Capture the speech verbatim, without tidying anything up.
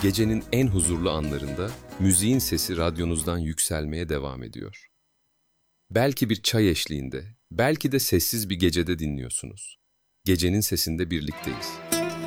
Gecenin en huzurlu anlarında müziğin sesi radyonuzdan yükselmeye devam ediyor. Belki bir çay eşliğinde, belki de sessiz bir gecede dinliyorsunuz. Gecenin sesinde birlikteyiz.